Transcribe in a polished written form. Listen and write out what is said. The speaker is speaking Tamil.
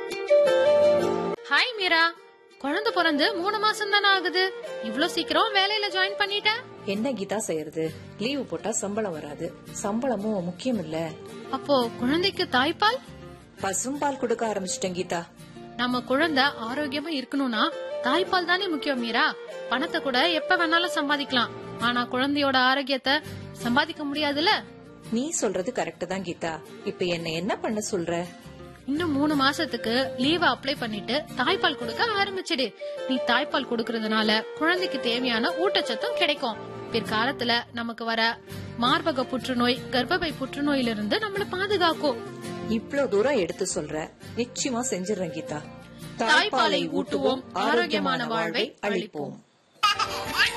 ஹாய் மீரா, குழந்தை பிறந்து 3 மாசம் தானே ஆகுது. இவ்ளோ சீக்கிரம் வேலையில ஜாயின் பண்ணிட்ட? என்ன கீதா செய்யறது? லீவு போட்டா சம்பளம் வராது. சம்பளமும் முக்கியம் இல்ல. அப்போ குழந்தைக்கு தாய்ப்பால்? பசும்பால் கொடுக்க ஆரம்பிச்சிட்டேன் கீதா. நம்ம குழந்தை ஆரோக்கியமா இருக்கணும்னா தாய்ப்பால் தானே முக்கியம் மீரா. பணத்தை கூட எப்ப வேணாலும் சம்பாதிக்கலாம், ஆனா குழந்தையோட ஆரோக்கியத்தை சம்பாதிக்க முடியாதுல்ல. நீ சொல்றது கரெக்ட் தான் கீதா. இப்ப என்ன பண்ண சொல்ற? இன்னும் 3 மாசத்துக்கு லீவ் அப்ளை பண்ணிட்டு தாய்ப்பால் கொடுக்க ஆரம்பிச்சிடு. நீ தாய்ப்பால் கொடுக்கறதுனால குழந்தைக்கு தேவையான ஊட்டச்சத்தும் கிடைக்கும். பிற்காலத்துல நமக்கு வர மார்பக புற்றுநோய், கர்ப்பப்பை புற்றுநோயிலிருந்து நம்மள பாதுகாக்கும். இவ்ளோ தூரம் எடுத்து சொல்ற, நிச்சயமா செஞ்சிடறேன் கீதா. தாய்ப்பாலை ஊட்டுவோம், ஆரோக்கியமான வாழ்வை அளிப்போம்.